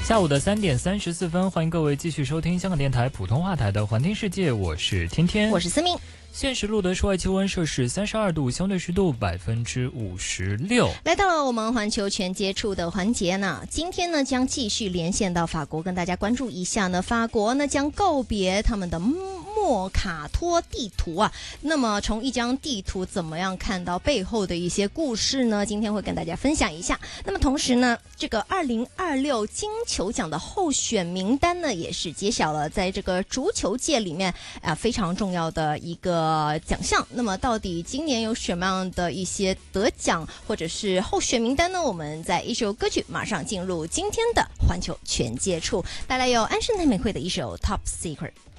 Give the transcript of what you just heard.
下午的3点34分，欢迎各位继续收听香港电台普通话台的环听世界，我是天天， 我是思明。 现时录得室外气温摄氏32度，相对湿度56%。 来到了我们环球全接触的环节呢，今天呢将继续连线到法国，跟大家关注一下呢，法国呢将告别他们的莫卡托地图啊。那么从一张地图怎么样看到背后的一些故事呢？今天会跟大家分享一下。那么同时呢，这个2026金球奖的候选名单呢也是揭晓了，在这个足球界里面非常重要的一个奖项。那么到底今年有什么样的一些得奖或者是候选名单呢？我们在一首歌曲马上进入今天的环球全接触，带来由安室奈美惠的一首 Top Secret。